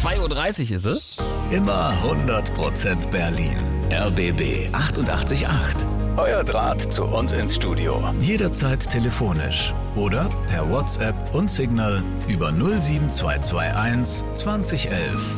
2:30 Uhr ist es. Immer 100% Berlin. RBB 88.8. Euer Draht zu uns ins Studio. Jederzeit telefonisch oder per WhatsApp und Signal über 07221 2011.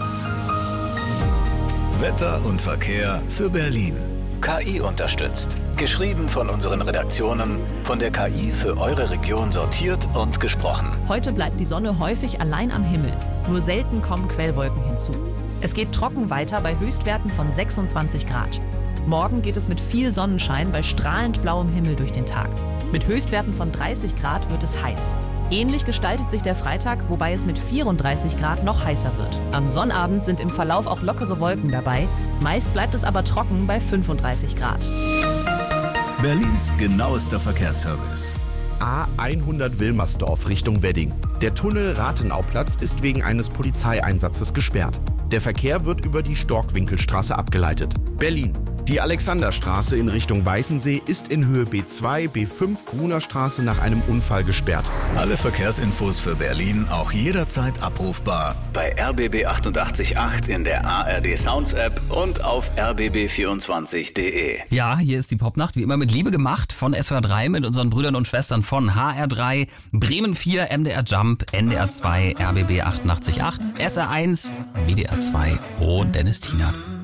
Wetter und Verkehr für Berlin. KI unterstützt. Geschrieben von unseren Redaktionen, von der KI für eure Region sortiert und gesprochen. Heute bleibt die Sonne häufig allein am Himmel. Nur selten kommen Quellwolken hinzu. Es geht trocken weiter bei Höchstwerten von 26 Grad. Morgen geht es mit viel Sonnenschein bei strahlend blauem Himmel durch den Tag. Mit Höchstwerten von 30 Grad wird es heiß. Ähnlich gestaltet sich der Freitag, wobei es mit 34 Grad noch heißer wird. Am Sonnabend sind im Verlauf auch lockere Wolken dabei. Meist bleibt es aber trocken bei 35 Grad. Berlins genauester Verkehrsservice. A100 Wilmersdorf Richtung Wedding. Der Tunnel Rathenauplatz ist wegen eines Polizeieinsatzes gesperrt. Der Verkehr wird über die Storkwinkelstraße abgeleitet. Berlin. Die Alexanderstraße in Richtung Weißensee ist in Höhe B2, B5 Grunerstraße nach einem Unfall gesperrt. Alle Verkehrsinfos für Berlin auch jederzeit abrufbar bei RBB 88.8 in der ARD Sounds App und auf rbb24.de. Ja, hier ist die Popnacht, wie immer mit Liebe gemacht von SWR 3 mit unseren Brüdern und Schwestern von HR3, Bremen 4, MDR Jump, NDR 2, RBB 88.8, SR1, WDR 2 und Dennis Tiener.